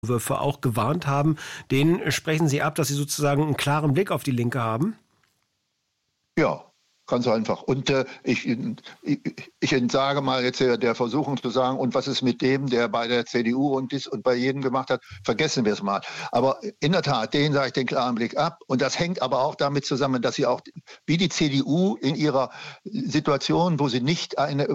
Vorwürfe auch gewarnt haben. Den sprechen Sie ab, dass Sie sozusagen einen klaren Blick auf die Linke haben? Ja, ganz einfach. Und ich entsage mal jetzt der Versuchung zu sagen, und was ist mit dem, der bei der CDU und bei jedem gemacht hat, vergessen wir es mal. Aber in der Tat, denen sage ich den klaren Blick ab. Und das hängt aber auch damit zusammen, dass sie auch, wie die CDU in ihrer Situation, wo sie nicht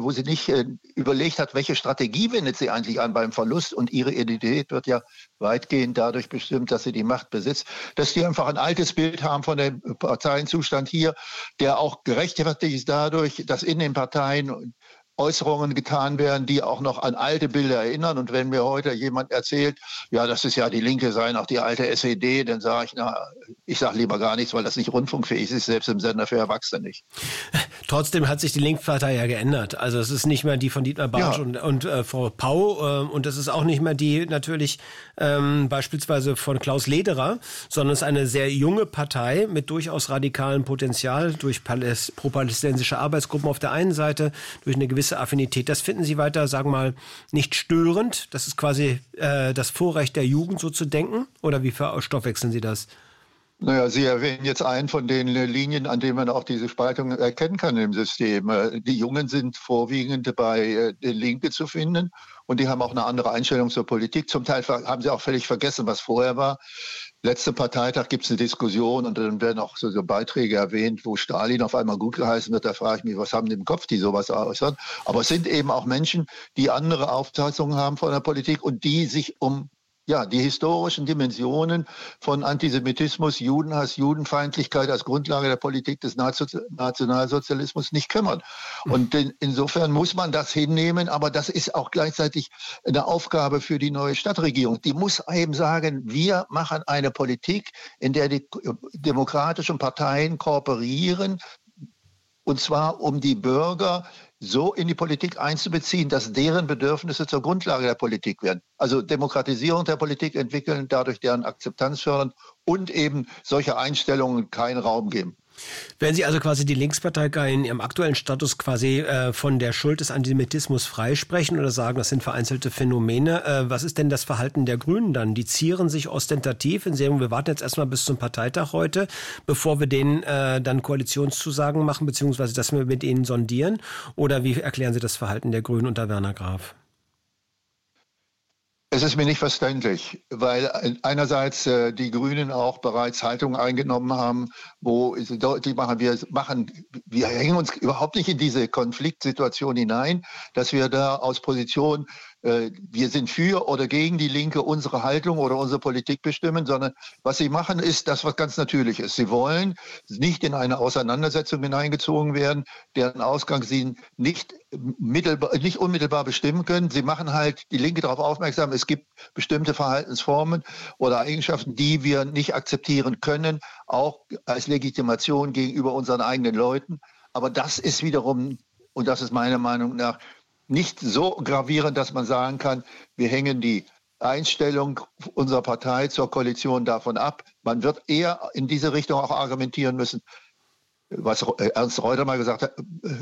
überlegt hat, welche Strategie wendet sie eigentlich an beim Verlust, und ihre Identität wird ja weitgehend dadurch bestimmt, dass sie die Macht besitzt, dass die einfach ein altes Bild haben von dem Parteienzustand hier, der auch gerechtfertigt ist dadurch, dass in den Parteien Äußerungen getan werden, die auch noch an alte Bilder erinnern. Und wenn mir heute jemand erzählt, ja, das ist ja die Linke sei noch die alte SED, dann sage ich, ich sage lieber gar nichts, weil das nicht rundfunkfähig ist, selbst im Sender für Erwachsene nicht. Trotzdem hat sich die Linkspartei ja geändert. Also es ist nicht mehr die von Dietmar Bartsch und Frau Pau, und das ist auch nicht mehr die natürlich beispielsweise von Klaus Lederer, sondern es ist eine sehr junge Partei mit durchaus radikalem Potenzial durch pro-palästinensische Arbeitsgruppen auf der einen Seite, durch eine gewisse Affinität. Das finden Sie weiter, sagen wir mal, nicht störend? Das ist quasi das Vorrecht der Jugend, so zu denken? Oder wie verstoffwechseln Sie das? Naja, Sie erwähnen jetzt einen von den Linien, an denen man auch diese Spaltung erkennen kann im System. Die Jungen sind vorwiegend bei der Linke zu finden, und die haben auch eine andere Einstellung zur Politik. Zum Teil haben sie auch völlig vergessen, was vorher war. Letzten Parteitag gibt es eine Diskussion, und dann werden auch so Beiträge erwähnt, wo Stalin auf einmal gut geheißen wird. Da frage ich mich, was haben die im Kopf, die sowas äußern? Aber es sind eben auch Menschen, die andere Auffassungen haben von der Politik und die sich die historischen Dimensionen von Antisemitismus, Judenhass, Judenfeindlichkeit als Grundlage der Politik des Nationalsozialismus nicht kümmern. Und insofern muss man das hinnehmen, aber das ist auch gleichzeitig eine Aufgabe für die neue Stadtregierung. Die muss eben sagen, wir machen eine Politik, in der die demokratischen Parteien kooperieren, und zwar um die Bürger so in die Politik einzubeziehen, dass deren Bedürfnisse zur Grundlage der Politik werden. Also Demokratisierung der Politik entwickeln, dadurch deren Akzeptanz fördern und eben solche Einstellungen keinen Raum geben. Werden Sie also quasi die Linkspartei in ihrem aktuellen Status quasi von der Schuld des Antisemitismus freisprechen oder sagen, das sind vereinzelte Phänomene? Was ist denn das Verhalten der Grünen dann? Die zieren sich ostentativ in Serien. Wir warten jetzt erstmal bis zum Parteitag heute, bevor wir denen dann Koalitionszusagen machen, beziehungsweise dass wir mit ihnen sondieren. Oder wie erklären Sie das Verhalten der Grünen unter Werner Graf? Es ist mir nicht verständlich, weil einerseits die Grünen auch bereits Haltung eingenommen haben, wo sie deutlich machen, wir hängen uns überhaupt nicht in diese Konfliktsituation hinein, dass wir da aus Position, wir sind für oder gegen die Linke unsere Haltung oder unsere Politik bestimmen, sondern was sie machen, ist das, was ganz natürlich ist. Sie wollen nicht in eine Auseinandersetzung hineingezogen werden, deren Ausgang sie nicht unmittelbar bestimmen können. Sie machen halt die Linke darauf aufmerksam, es gibt bestimmte Verhaltensformen oder Eigenschaften, die wir nicht akzeptieren können, auch als Legitimation gegenüber unseren eigenen Leuten. Aber das ist wiederum, und das ist meiner Meinung nach, nicht so gravierend, dass man sagen kann, wir hängen die Einstellung unserer Partei zur Koalition davon ab. Man wird eher in diese Richtung auch argumentieren müssen, was Ernst Reuter mal gesagt hat,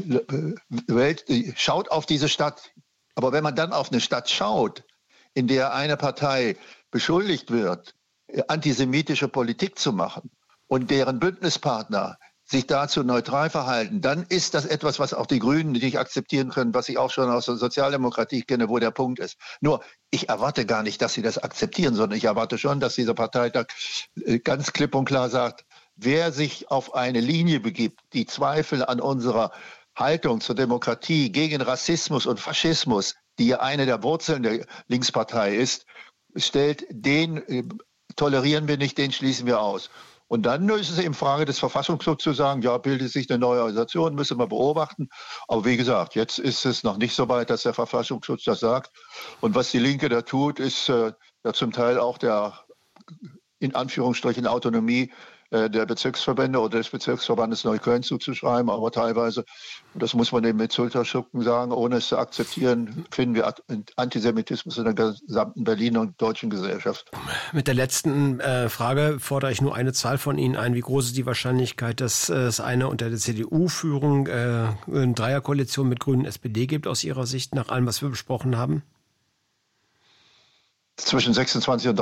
schaut auf diese Stadt. Aber wenn man dann auf eine Stadt schaut, in der eine Partei beschuldigt wird, antisemitische Politik zu machen und deren Bündnispartner sich dazu neutral verhalten, dann ist das etwas, was auch die Grünen nicht akzeptieren können, was ich auch schon aus der Sozialdemokratie kenne, wo der Punkt ist. Nur, ich erwarte gar nicht, dass sie das akzeptieren, sondern ich erwarte schon, dass dieser Parteitag ganz klipp und klar sagt, wer sich auf eine Linie begibt, die Zweifel an unserer Haltung zur Demokratie gegen Rassismus und Faschismus, die ja eine der Wurzeln der Linkspartei ist, stellt, den tolerieren wir nicht, den schließen wir aus. Und dann ist es eben Frage des Verfassungsschutzes zu sagen, ja, bildet sich eine neue Organisation, müssen wir beobachten. Aber wie gesagt, jetzt ist es noch nicht so weit, dass der Verfassungsschutz das sagt. Und was die Linke da tut, ist ja zum Teil auch der, in Anführungsstrichen, Autonomie der Bezirksverbände oder des Bezirksverbandes Neukölln zuzuschreiben, aber teilweise, und das muss man eben mit Schulterzucken sagen, ohne es zu akzeptieren, finden wir Antisemitismus in der gesamten Berliner und deutschen Gesellschaft. Mit der letzten Frage fordere ich nur eine Zahl von Ihnen ein. Wie groß ist die Wahrscheinlichkeit, dass es eine unter der CDU-Führung eine Dreierkoalition mit Grünen und SPD gibt, aus Ihrer Sicht, nach allem, was wir besprochen haben? Zwischen 26 und